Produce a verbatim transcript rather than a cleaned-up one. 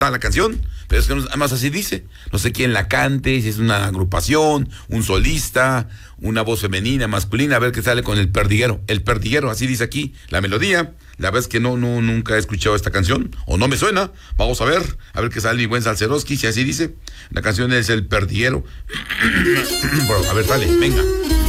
la canción, pero es que no, además así dice, no sé quién la cante, si es una agrupación, un solista, una voz femenina, masculina, a ver qué sale con El Perdiguero, El Perdiguero, así dice aquí, la melodía, la verdad es que no, no, nunca he escuchado esta canción, o no me suena, vamos a ver, a ver qué sale mi buen Salceroski, si así dice, la canción es El Perdiguero, bueno, a ver, sale, venga.